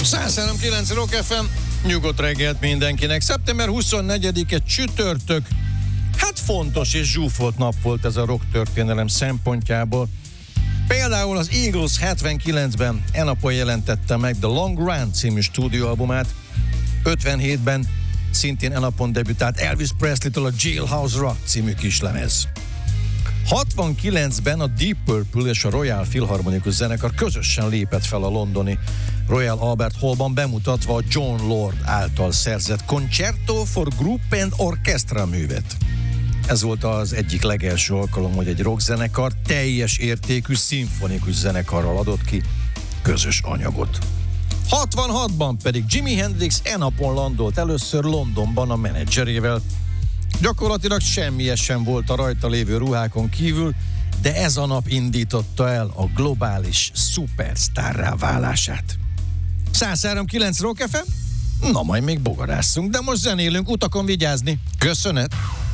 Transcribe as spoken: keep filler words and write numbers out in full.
száz három kilenc Rock ef em, nyugodt reggelt mindenkinek. szeptember huszonnegyedike csütörtök. Hát fontos és zsúfolt nap volt ez a rock történelem szempontjából. Például az Eagles hetvenkilencben e napon jelentette meg The Long Run című stúdióalbumát. ötvenhétben szintén e napon debütált Elvis Presley-től a Jailhouse Rock című kislemez. hatvankilencben a Deep Purple és a Royal Philharmonikus zenekar közösen lépett fel a londoni Royal Albert Hallban, bemutatva a John Lord által szerzett Concerto for Group and Orchestra művet. Ez volt az egyik legelső alkalom, hogy egy rockzenekar teljes értékű szimfonikus zenekarral adott ki közös anyagot. hatvanhatban pedig Jimi Hendrix e napon landolt először Londonban a menedzserével. Gyakorlatilag semmi sem volt a rajta lévő ruhákon kívül, de ez a nap indította el a globális szupersztárrá válását. száz három kilenc Rock ef em? Na majd még bogarásszunk, de most zenélünk, utakon vigyázni. Köszönet!